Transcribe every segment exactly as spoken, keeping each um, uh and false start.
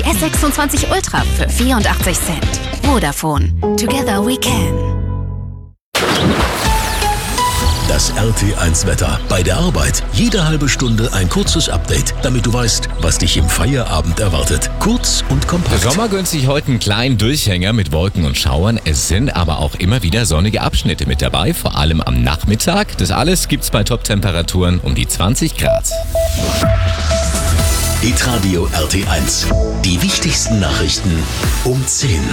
S sechsundzwanzig Ultra für vierundachtzig Cent. Vodafone. Together we can. Das R T eins Wetter. Bei der Arbeit jede halbe Stunde ein kurzes Update, damit du weißt, was dich im Feierabend erwartet. Kurz und kompakt. Der Sommer gönnt sich heute einen kleinen Durchhänger mit Wolken und Schauern. Es sind aber auch immer wieder sonnige Abschnitte mit dabei, vor allem am Nachmittag. Das alles gibt's bei Top-Temperaturen um die zwanzig Grad. Hitradio R T eins. Die wichtigsten Nachrichten um zehn.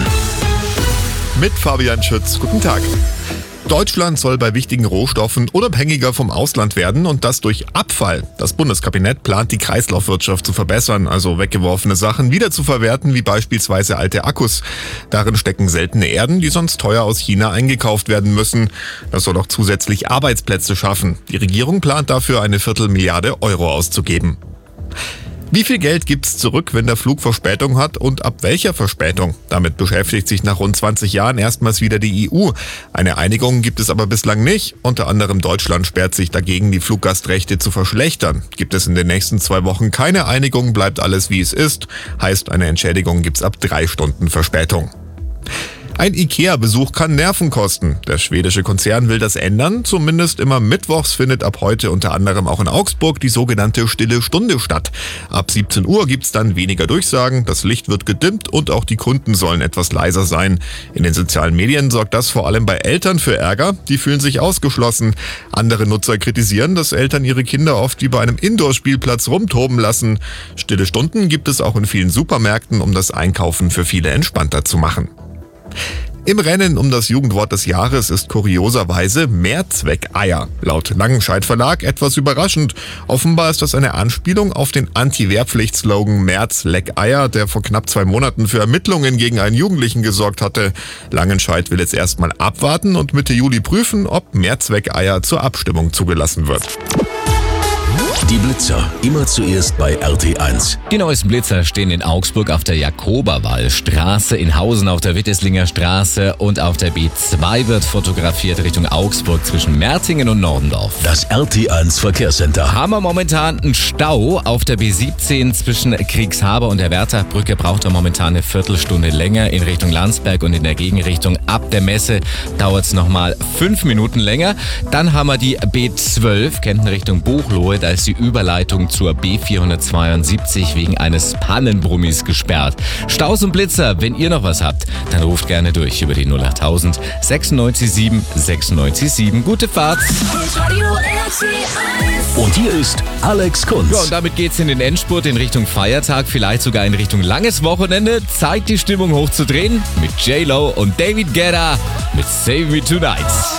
Mit Fabian Schütz. Guten Tag. Deutschland soll bei wichtigen Rohstoffen unabhängiger vom Ausland werden und das durch Abfall. Das Bundeskabinett plant, die Kreislaufwirtschaft zu verbessern, also weggeworfene Sachen wieder zu verwerten, wie beispielsweise alte Akkus. Darin stecken seltene Erden, die sonst teuer aus China eingekauft werden müssen. Das soll auch zusätzlich Arbeitsplätze schaffen. Die Regierung plant dafür eine Viertelmilliarde Euro auszugeben. Wie viel Geld gibt's zurück, wenn der Flug Verspätung hat und ab welcher Verspätung? Damit beschäftigt sich nach rund zwanzig Jahren erstmals wieder die E U. Eine Einigung gibt es aber bislang nicht. Unter anderem Deutschland sperrt sich dagegen, die Fluggastrechte zu verschlechtern. Gibt es in den nächsten zwei Wochen keine Einigung, bleibt alles wie es ist. Heißt, eine Entschädigung gibt's ab drei Stunden Verspätung. Ein IKEA-Besuch kann Nerven kosten. Der schwedische Konzern will das ändern. Zumindest immer mittwochs findet ab heute unter anderem auch in Augsburg die sogenannte Stille Stunde statt. Ab siebzehn Uhr gibt's dann weniger Durchsagen, das Licht wird gedimmt und auch die Kunden sollen etwas leiser sein. In den sozialen Medien sorgt das vor allem bei Eltern für Ärger. Die fühlen sich ausgeschlossen. Andere Nutzer kritisieren, dass Eltern ihre Kinder oft wie bei einem Indoor-Spielplatz rumtoben lassen. Stille Stunden gibt es auch in vielen Supermärkten, um das Einkaufen für viele entspannter zu machen. Im Rennen um das Jugendwort des Jahres ist kurioserweise Mehrzweckeier. Laut Langenscheidt Verlag etwas überraschend. Offenbar ist das eine Anspielung auf den Anti-Wehrpflicht-Slogan März leck Eier, der vor knapp zwei Monaten für Ermittlungen gegen einen Jugendlichen gesorgt hatte. Langenscheidt will jetzt erstmal abwarten und Mitte Juli prüfen, ob Mehrzweckeier zur Abstimmung zugelassen wird. Die Blitzer, immer zuerst bei R T eins. Die neuesten Blitzer stehen in Augsburg auf der Jakobawallstraße, in Hausen auf der Witteslinger Straße und auf der B zwei wird fotografiert Richtung Augsburg zwischen Mertingen und Nordendorf. Das R T eins Verkehrscenter. Haben wir momentan einen Stau auf der B siebzehn zwischen Kriegshaber und der Wertachbrücke, braucht er momentan eine Viertelstunde länger in Richtung Landsberg und in der Gegenrichtung ab der Messe dauert es nochmal fünf Minuten länger. Dann haben wir die B zwölf, Kempten Richtung Buchloe, da ist die Überleitung zur B vierhundertzweiundsiebzig wegen eines Pannenbrummis gesperrt. Staus und Blitzer, wenn ihr noch was habt, dann ruft gerne durch über die null achttausend sechsundneunzig sieben sechsundneunzig sieben. Gute Fahrt! Und hier ist Alex Kunz. Ja, und damit geht's in den Endspurt in Richtung Feiertag, vielleicht sogar in Richtung langes Wochenende. Zeit, die Stimmung hochzudrehen mit J-Lo und David Guetta mit Save Me Tonight.